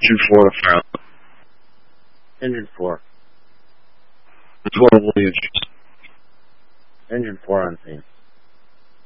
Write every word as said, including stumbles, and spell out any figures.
Engine four, fire. Engine four. twelve Williams. Engine four on scene.